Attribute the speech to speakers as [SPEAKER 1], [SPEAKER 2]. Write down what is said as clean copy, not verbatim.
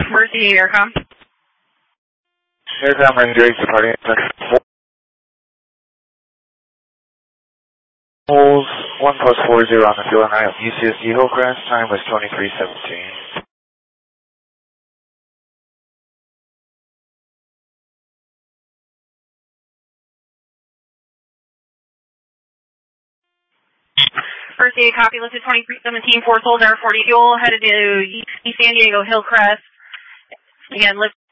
[SPEAKER 1] Mercy Aircom.
[SPEAKER 2] Aircom Ranger 8 departing Holes 1+40 on the field night UCSD Hillcrest, time was 23:17.
[SPEAKER 1] First aid copy, listed 2317, 4 Soul Air 40 fuel, headed to East San Diego Hillcrest. Again, lift